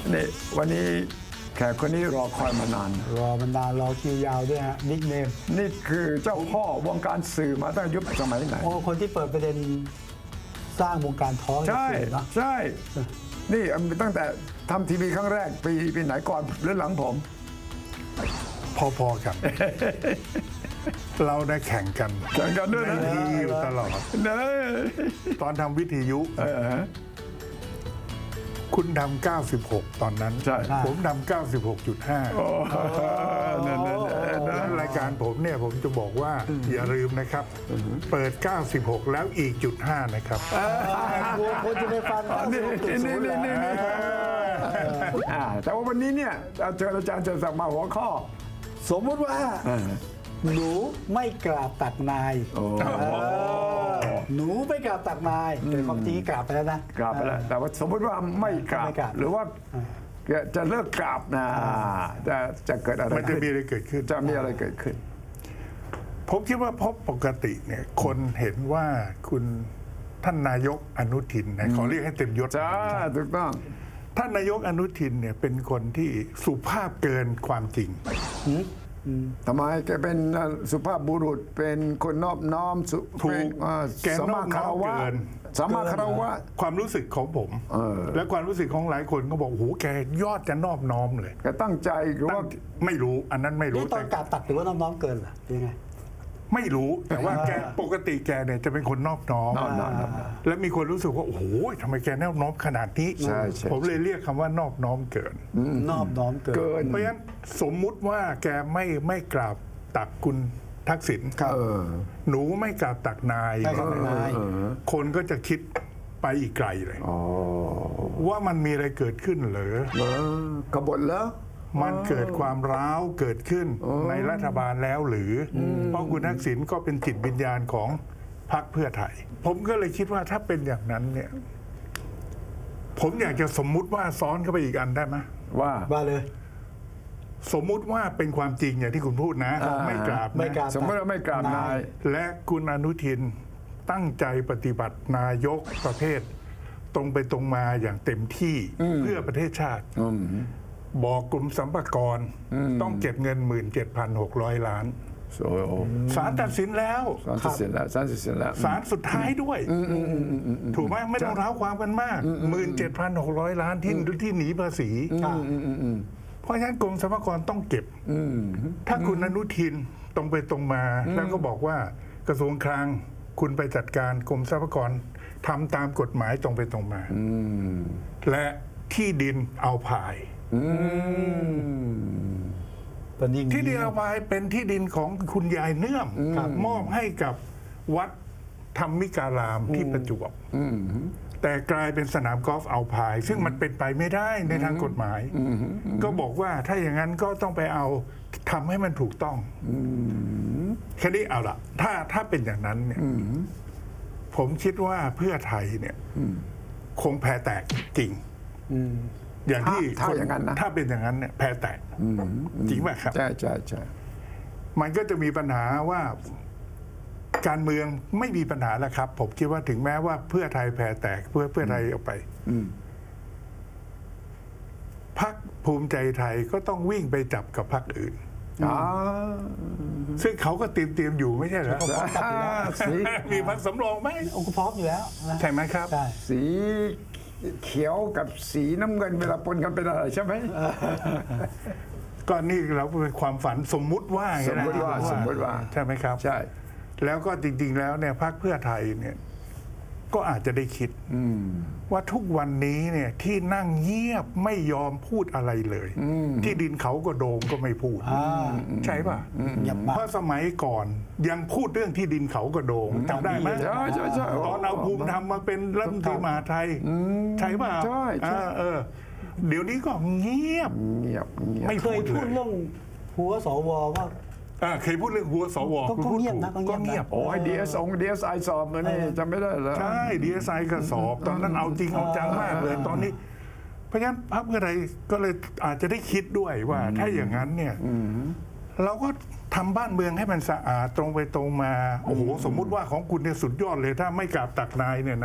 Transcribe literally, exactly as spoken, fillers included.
นี่วันนี้แขกคนนี้รอคอยมานานรอมันนานรอคิวยาวด้วยฮะนิกเนมนี่คือเจ้าพ่อวงการสื่อมาตั้งยุคสมัยไหนโอ้คนที่เปิดประเด็นสร้างวงการท้องใช่สื่อเนาะใช่ นี่ตั้งแต่ทำทีวีครั้งแรกปีปีไหนก่อนหรือหลังผมพอๆกัน เราได้แข่งกันแข่งกันด้วยในนะทีอยู่ตลอดเนอะตอนทำวิทยุเออคุณทำเก้าสิบหกตอนนั้นใช่ผมทำเก้าสิบหกจุดห้านั่นนั่นนั่นแล้วรายการผมเนี่ยผมจะบอกว่าอย่าลืมนะครับ เปิด เก้าสิบหก แล้วอีกจุดห้านะครับคนจะไปฟังนี่นี่นี่นี่นี่อ่าแต่ว่าวันนี้เนี่ยเราเจออาจารย์เจอสั่งมาหัวข้อสมมติว่าหนูไม่กราบตักนายเออหนูไม่กราบตักนายแต่ความจริงกราบไปแล้วนะกราบไปแล้วแต่ว่าสมมติว่าไม่กราบไม่กราบหรือว่าจะเลิกกราบนะจะจะเกิดอะไรมันจะมีอะไรเกิดขึ้นจะมีอะไรเกิดขึ้นผมคิดว่าเพราะปกติเนี่ยคนเห็นว่าคุณท่านนายกอนุทินนะขอเรียกให้เต็มยศจ้าถูกต้องท่านนายกอนุทินเนี่ยเป็นคนที่สุภาพเกินความจริงทำไมแกเป็นสุภาพบุรุษเป็นคนนอบน้อมสุถูกเป็นอ่าแกสามนมาอบคาน้อรมวะเกินสามารถคารวะความรู้สึกของผม และความรู้สึกของหลายคนก็บอกโอ้โหแกยอดจะนอบน้อมเลยแกตั้งใจหรือว่าไม่รู้อันนั้นไม่รู้นี่ตอนกราบตักหรือว่าน้องๆเกินเหรอยังไงไม่รู้แต่ว่าแกปกติแกเนี่ยจะเป็นคนนอบน้อมนอบน้อมนอบน้อมและมีคนรู้สึกว่าโอ้โหทำไมแกนอบน้อมขนาดนี้ใช่ใช่ผมเลยเรียกคำว่านอบน้อมเกินนอบน้อมเกินเกินเพราะฉะนั้นสมมุติว่าแกไม่ไม่กราบตักคุณทักษิณเออหนูไม่กราบตักนายไม่กราบตักนายคนก็จะคิดไปอีกไกลเลยอ๋อว่ามันมีอะไรเกิดขึ้นเหรอเออกบฏแล้วมันเกิดความร้าวเกิดขึ้นในรัฐบาลแล้วหรืออเพราะคุณทักษิณก็เป็นจิตวิญญาณของพรรคเพื่อไทย ผมก็เลยคิดว่าถ้าเป็นอย่างนั้นเนี่ย ผมอยากจะสมมุติว่าซ้อนเข้าไปอีกอันได้ไหมว่าว่าเลยสมมุติว่าเป็นความจริงอย่างที่คุณพูดนะอ่าไม่กราบไม่นะกราบสมมติว่าไม่กราบนายและคุณอนุทินตั้งใจปฏิบัตินายกประเภท ตรงไปตรงมาอย่างเต็มที่เพื่อประเทศชาติอืมบอกกรมสรรพากรต้องเก็บเงิน หนึ่งหมื่นเจ็ดพันหกร้อย ล้านโอ้โหศาลตัดสินแล้วสารตัดสินแล้วสารตัดสินแล้วศาลสุดท้ายด้วยถูกไหมไม่ต้องเท้าความกันมาก หนึ่งหมื่นเจ็ดพันหกร้อย ล้านที่ที่หนีภาษีเพราะฉะนั้นกรมสรรพากรต้องเก็บถ้าคุณอนุทินตรงไปตรงมา แล้วก็บอกว่ากระทรวงคลังคุณไปจัดการกรมสรรพากรทำตามกฎหมายตรงไปตรงมาและที่ดินเอาภายตอนนี้ที่ดินเอาไปเป็นที่ดินของคุณยายเนื่อมมอบให้กับวัดธรรมิการามที่ประจวบแต่กลายเป็นสนามกอล์ฟเอาพาย ซึ่งมันเป็นไปไม่ได้ในทางกฎหมายก็บอกว่าถ้าอย่างนั้นก็ต้องไปเอาทำให้มันถูกต้องแค่นี้เอาละถ้าถ้าเป็นอย่างนั้นเนี่ยผมคิดว่าเพื่อไทยเนี่ยคงแพ้แตกจริงอย่างที่ถ้าอย่างนั้นนะถ้าเป็นอย่างนั้นเนี่ยแพ้แตกจริงไหมครับใช่ใช่ใช่มันก็จะมีปัญหาว่าการเมืองไม่มีปัญหาแล้วครับ ผมคิดว่าถึงแม้ว่าเพื่อไทยแพ้แตกเพื่อเพื่อไทยออกไปพรรคภูมิใจไทยก็ต้องวิ่งไปจับกับพรรคอื่นอ๋อซึ่งเขาก็เตรียมเตรียมอยู่ไม่ใช่เหรอสีมีพรรคสำรองไหมองค์พร้อมอยู่แล้วนะใช่ไหมครับใช่สีเขียวกับสีน้ำเงินเวลาปนกันเป็นอะไรใช่ไหมก็นี่เราเป็นความฝันสมมุติว่าสมมุติว่าสมมุติว่าใช่ไหมครับใช่แล้วก็จริง ๆ แล้วเนี่ยพรรคเพื่อไทยเนี่ยก็อาจจะได้คิดว่าทุกวันนี้เนี่ยที่นั่งเงียบไม่ยอมพูดอะไรเลย ที่ดินเขาก็โดงก็ไม่พูด ใช่ป่ะเงียบมากเพราะสมัยก่อนยังพูดเรื่องที่ดินเขาก็โดงจำได้ไหมใช่ใช่ใช่ตอนเอาภูมิธรรมมาเป็นรัฐมนตรีมหาดไทยใช่ป่ะใช่ใช่เออเออเดี๋ยวนี้ก็เงียบเงียบเงียบไม่เคพูยดพูเลดยเรื่องหัวสวว่าอ่าเคยพูดเรื่องหัวสวก็คุณพูดเงียบถูกนะก็เงียบนะก็เงียบโอ้ยดีเอสองดีเอสไอสอบมานี่จำไม่ได้เหรอใช่ดีเอสไอก็สอบตอนนั้นเอาจริงเอาจังมากเลยตอนนี้ เพราะฉะนั้นพรรคเพื่อไทยก็เลยอาจจะได้คิดด้วยว่า ถ้าอย่างนั้นเนี่ยเราก็ทำบ้านเมืองให้มันสะอาดตรงไปตรงมาโอ้โหสมมุติว่าของคุณเนี่ยสุดยอดเลยถ้าไม่กราบตักนายเนี่ยนะ